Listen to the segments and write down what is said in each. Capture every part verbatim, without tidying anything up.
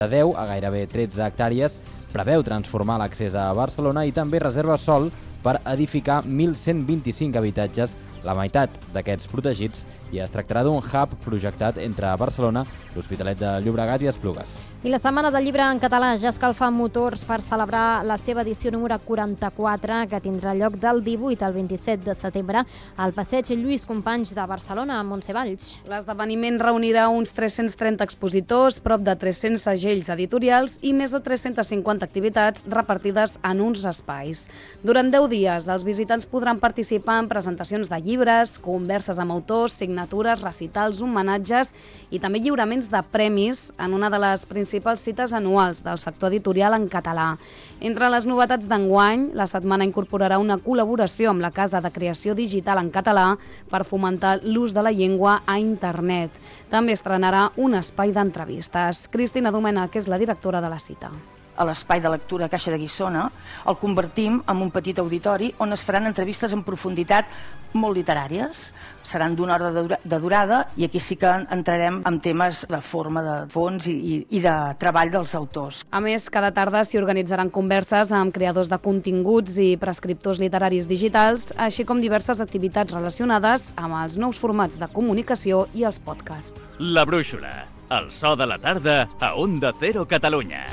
de deu a gairebé tretze hectàrees, preveu transformar l'accés a Barcelona i també reserva sòl per edificar mil cent vint-i-cinc habitatges, la meitat d'aquests protegits, i es tractarà d'un hub projectat entre Barcelona, l'Hospitalet de Llobregat i Esplugues. I la Setmana del Llibre en català ja escalfa motors per celebrar la seva edició número quaranta-quatre, que tindrà lloc del divuit al vint-i-set de setembre al passeig Lluís Companys de Barcelona, a Montsevalls. L'esdeveniment reunirà uns tres-cents trenta expositors, prop de tres-cents segells editorials i més de tres-centes cinquanta activitats repartides en uns espais. Durant deu dies, els visitants podran participar en presentacions de llibres, converses amb autors, signatures, recitals, homenatges i també lliuraments de premis en una de les principals cites anuals del sector editorial en català. Entre les novetats d'enguany, la setmana incorporarà una col·laboració amb la Casa de Creació Digital en català per fomentar l'ús de la llengua a internet. També estrenarà un espai d'entrevistes. Cristina Domènech és la directora de la cita. A l'espai de lectura Caixa de Guissona el convertim en un petit auditori on es faran entrevistes en profunditat molt literàries. Seran d'una hora de durada i aquí sí que entrarem en temes de forma, de fons i, i, i de treball dels autors. A més, cada tarda s'hi organitzaran converses amb creadors de continguts i prescriptors literaris digitals, així com diverses activitats relacionades amb els nous formats de comunicació i els podcasts. La Brúixola, el so de la tarda a Onda Cero Catalunya.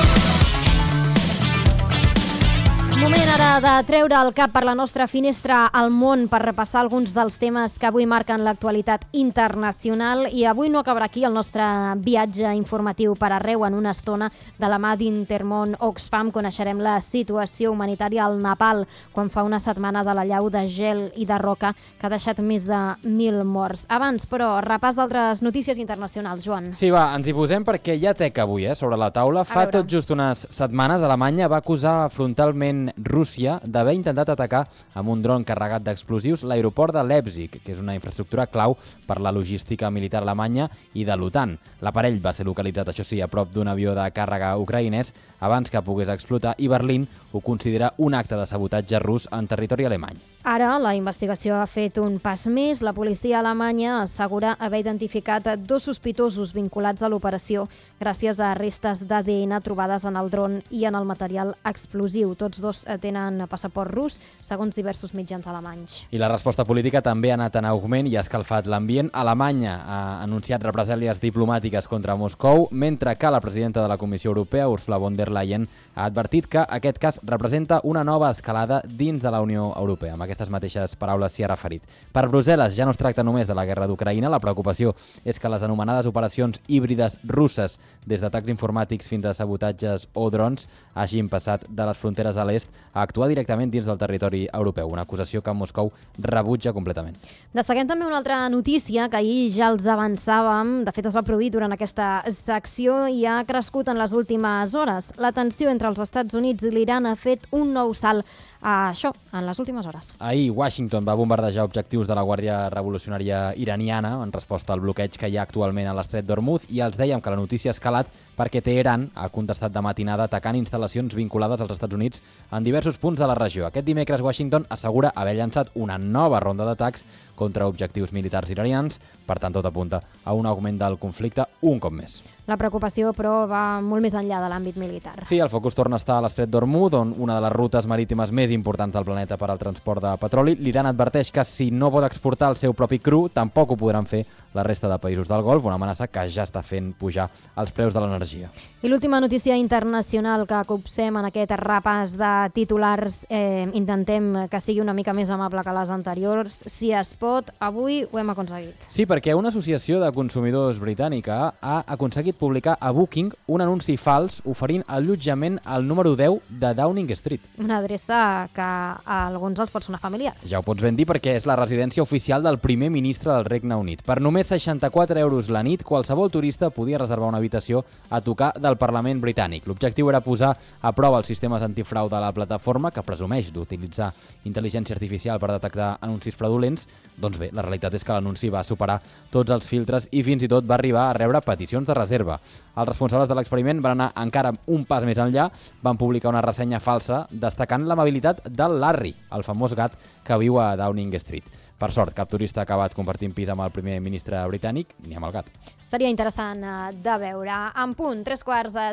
Moment ara de treure el cap per la nostra finestra al món per repassar alguns dels temes que avui marquen l'actualitat internacional, i avui no acabarà aquí el nostre viatge informatiu per arreu. En una estona, de la mà d'Intermón Oxfam, coneixerem la situació humanitària al Nepal, quan fa una setmana de l'allau de gel i de roca que ha deixat més de mil morts. Abans, però, repàs d'altres notícies internacionals, Joan. Sí, va, ens hi posem perquè hi ha teca avui, eh, sobre la taula. Fa tot just unes setmanes, Alemanya va acusar frontalment Rússia d'haver intentat atacar amb un dron carregat d'explosius l'aeroport de Leipzig, que és una infraestructura clau per la logística militar alemanya i de l'OTAN. L'aparell va ser localitzat, això sí, a prop d'un avió de càrrega ucraïnès abans que pogués explotar, i Berlín ho considera un acte de sabotatge rus en territori alemany. Ara, la investigació ha fet un pas més. La policia alemanya assegura haver identificat dos sospitosos vinculats a l'operació gràcies a restes d'A D N trobades en el dron i en el material explosiu. Tots dos tenen passaport rus, segons diversos mitjans alemanys. I la resposta política també ha anat en augment i ha escalfat l'ambient. Alemanya ha anunciat represàlies diplomàtiques contra Moscou, mentre que la presidenta de la Comissió Europea, Ursula von der Leyen, ha advertit que aquest cas representa una nova escalada dins de la Unió Europea. Amb aquestes mateixes paraules s'hi ha referit. Per Brussel·les ja no es tracta només de la guerra d'Ucraïna, la preocupació és que les anomenades operacions híbrides russes, des d'atacs informàtics fins a sabotatges o drons, hagin passat de les fronteres a l'est a actuar directament dins del territori europeu, una acusació que Moscou rebutja completament. Destaquem també una altra notícia que ahir ja els avançàvem, de fet es va produir durant aquesta secció i ha crescut en les últimes hores. La tensió entre els Estats Units i l'Iran ha fet un nou salt a això, en les últimes hores. Ahir, Washington va bombardejar objectius de la Guàrdia Revolucionària iraniana en resposta al bloqueig que hi ha actualment a l'estret d'Hormuz, i els dèiem que la notícia ha escalat perquè Teheran ha contestat de matinada atacant instal·lacions vinculades als Estats Units en diversos punts de la regió. Aquest dimecres, Washington assegura haver llançat una nova ronda d'atacs contra objectius militars iranians. Per tant, tot apunta a un augment del conflicte un cop més. La preocupació, però, va molt més enllà de l'àmbit militar. Sí, el focus torna a estar a l'estret d'Hormuz, on una de les rutes marítimes més importants del planeta per al transport de petroli. L'Iran adverteix que si no pot exportar el seu propi cru, tampoc ho podran fer la resta de països del Golf, una amenaça que ja està fent pujar els preus de l'energia. I l'última notícia internacional que copsem en aquest repàs de titulars, eh, intentem que sigui una mica més amable que les anteriors. Si es pot, avui ho hem aconseguit. Sí, perquè una associació de consumidors britànica ha aconseguit publicar a Booking un anunci fals oferint allotjament al número deu de Downing Street. Una adreça que a alguns els pot sonar familiar. Ja ho pots ben dir perquè és la residència oficial del primer ministre del Regne Unit. Per només seixanta-quatre euros la nit, qualsevol turista podia reservar una habitació a tocar del Parlament britànic. L'objectiu era posar a prova els sistemes antifrau de la plataforma, que presumeix d'utilitzar intel·ligència artificial per detectar anuncis fraudulents. Doncs bé, la realitat és que l'anunci va superar tots els filtres i fins i tot va arribar a rebre peticions de reserva. Els responsables de l'experiment van anar encara un pas més enllà, van publicar una ressenya falsa destacant l'amabilitat del Larry, el famós gat que viu a Downing Street. Per sort, cap turista ha acabat compartint pis amb el primer ministre britànic ni amb el gat. Seria interessant de veure. En punt, tres quarts